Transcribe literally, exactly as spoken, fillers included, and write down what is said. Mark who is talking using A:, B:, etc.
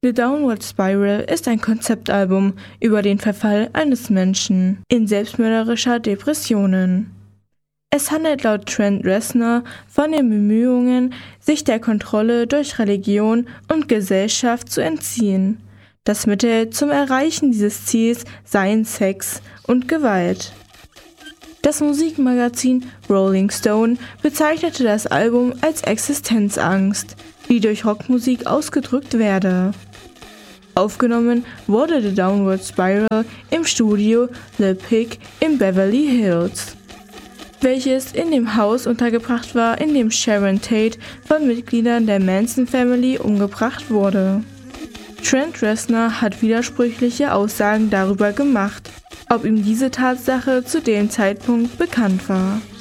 A: The Downward Spiral ist ein Konzeptalbum über den Verfall eines Menschen in selbstmörderischer Depressionen. Es handelt laut Trent Reznor von den Bemühungen, sich der Kontrolle durch Religion und Gesellschaft zu entziehen. Das Mittel zum Erreichen dieses Ziels seien Sex und Gewalt. Das Musikmagazin Rolling Stone bezeichnete das Album als Existenzangst, die durch Rockmusik ausgedrückt werde. Aufgenommen wurde The Downward Spiral im Studio The Pig in Beverly Hills, welches in dem Haus untergebracht war, in dem Sharon Tate von Mitgliedern der Manson Family umgebracht wurde. Trent Reznor hat widersprüchliche Aussagen darüber gemacht, ob ihm diese Tatsache zu dem Zeitpunkt bekannt war.